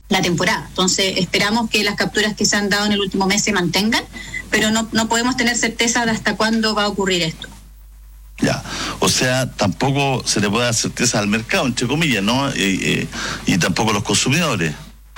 la temporada. Entonces esperamos que las capturas que se han dado en el último mes se mantengan, pero no podemos tener certeza de hasta cuándo va a ocurrir esto. Ya, o sea, tampoco se le puede dar certeza al mercado, entre comillas, ¿no? Y tampoco a los consumidores.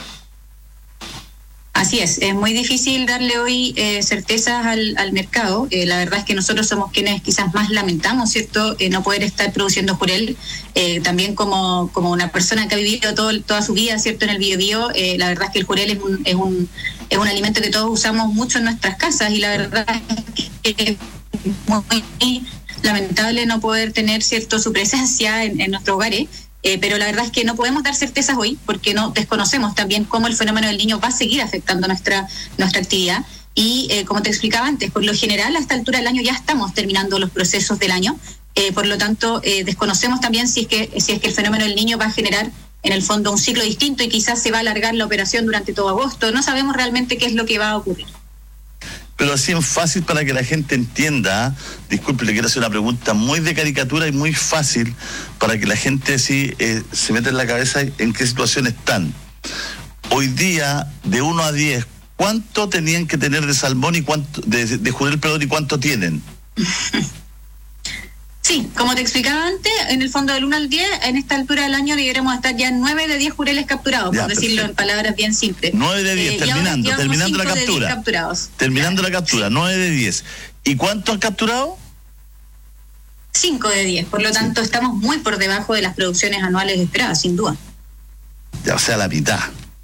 Así es muy difícil darle hoy certezas al mercado. La verdad es que nosotros somos quienes quizás más lamentamos, ¿cierto?, no poder estar produciendo jurel. También como una persona que ha vivido toda su vida, ¿cierto?, en el Biobío, la verdad es que el jurel es un alimento que todos usamos mucho en nuestras casas, y la verdad es que es muy lamentable no poder tener, ¿cierto?, su presencia en nuestros hogares. Pero la verdad es que no podemos dar certezas hoy porque no desconocemos también cómo el fenómeno del Niño va a seguir afectando nuestra actividad. Y como te explicaba antes, por lo general a esta altura del año ya estamos terminando los procesos del año. Por lo tanto, desconocemos también si es que el fenómeno del Niño va a generar en el fondo un ciclo distinto y quizás se va a alargar la operación durante todo agosto. No sabemos realmente qué es lo que va a ocurrir. Pero así es fácil para que la gente entienda. Disculpe, le quiero hacer una pregunta muy de caricatura y muy fácil para que la gente sí se meta en la cabeza en qué situación están. Hoy día, de 1 a 10, ¿cuánto tenían que tener de salmón y cuánto de jurel, perdón, y cuánto tienen? Sí, como te explicaba antes, en el fondo del 1 al 10, en esta altura del año deberíamos estar ya en 9 de 10 jureles capturados, ya, por decirlo en palabras bien simples. 9 de 10, terminando la captura. Terminando la captura, 9 de 10. ¿Y cuánto han capturado? 5 de 10, por lo tanto estamos muy por debajo de las producciones anuales esperadas, sin duda. Ya, o sea, la mitad.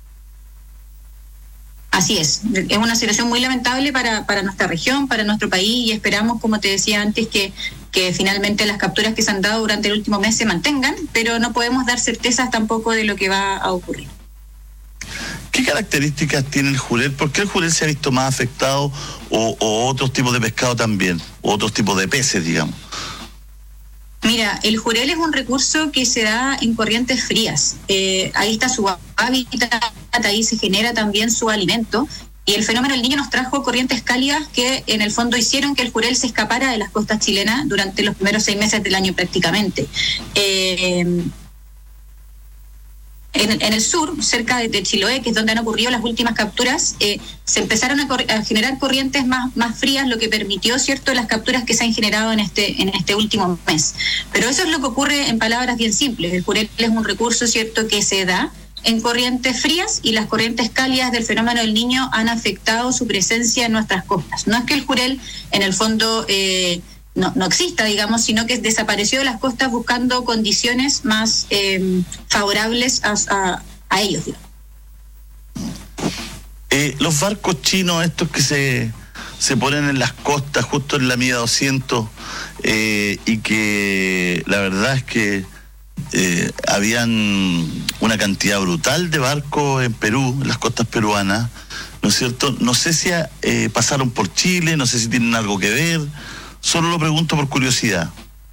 Así es una situación muy lamentable para nuestra región, para nuestro país, y esperamos, como te decía antes, que finalmente las capturas que se han dado durante el último mes se mantengan, pero no podemos dar certezas tampoco de lo que va a ocurrir. ¿Qué características tiene el jurel? ¿Por qué el jurel se ha visto más afectado o otros tipos de pescado también, o otros tipos de peces, digamos? Mira, el jurel es un recurso que se da en corrientes frías. Ahí está su hábitat, ahí se genera también su alimento. Y el fenómeno del Niño nos trajo corrientes cálidas que en el fondo hicieron que el jurel se escapara de las costas chilenas durante los primeros 6 meses del año prácticamente. En el sur, cerca de Chiloé, que es donde han ocurrido las últimas capturas, se empezaron a generar corrientes más frías, lo que permitió, ¿cierto?, las capturas que se han generado en este último mes. Pero eso es lo que ocurre en palabras bien simples. El jurel es un recurso, ¿cierto?, que se da en corrientes frías, y las corrientes cálidas del fenómeno del Niño han afectado su presencia en nuestras costas. No es que el jurel, en el fondo, no exista, digamos, sino que desapareció de las costas buscando condiciones más favorables a ellos, digamos. Los barcos chinos, estos que se ponen en las costas, justo en la milla 200, y que la verdad es que habían una cantidad brutal de barcos en Perú, en las costas peruanas, ¿no es cierto? No sé si pasaron por Chile, no sé si tienen algo que ver, solo lo pregunto por curiosidad.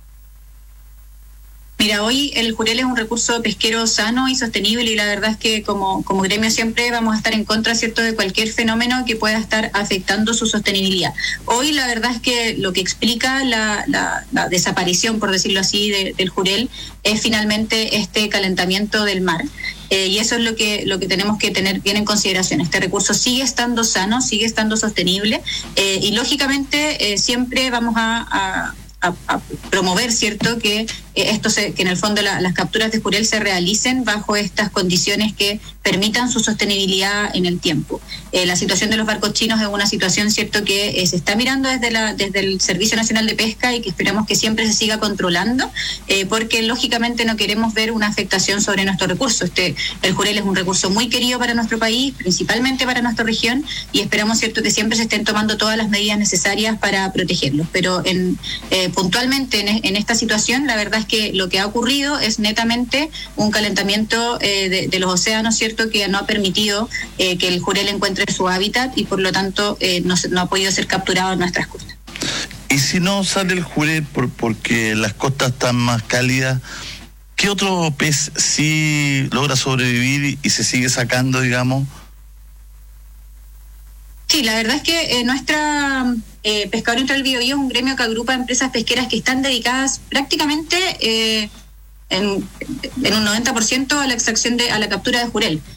Mira, hoy el jurel es un recurso pesquero sano y sostenible, y la verdad es que como gremio siempre vamos a estar en contra, ¿cierto?, de cualquier fenómeno que pueda estar afectando su sostenibilidad. Hoy la verdad es que lo que explica la desaparición, por decirlo así, del jurel es finalmente este calentamiento del mar. Y eso es lo que tenemos que tener bien en consideración. Este recurso sigue estando sano, sigue estando sostenible, y lógicamente siempre vamos a promover, ¿cierto?, que que en el fondo las capturas de jurel se realicen bajo estas condiciones que permitan su sostenibilidad en el tiempo. La situación de los barcos chinos es una situación, ¿cierto?, que se está mirando desde el Servicio Nacional de Pesca, y que esperamos que siempre se siga controlando, porque lógicamente no queremos ver una afectación sobre nuestro recurso. El jurel es un recurso muy querido para nuestro país, principalmente para nuestra región, y esperamos, ¿cierto?, que siempre se estén tomando todas las medidas necesarias para protegerlos. Pero puntualmente en esta situación, la verdad es que lo que ha ocurrido es netamente un calentamiento de los océanos, ¿cierto?, que no ha permitido que el jurel encuentre su hábitat, y por lo tanto no ha podido ser capturado en nuestras costas. Y si no sale el jurel porque las costas están más cálidas, ¿qué otro pez sí logra sobrevivir y se sigue sacando, digamos? Sí, la verdad es que nuestra Pescadores Industrial del Biobío es un gremio que agrupa empresas pesqueras que están dedicadas prácticamente en un 90% a la captura de jurel.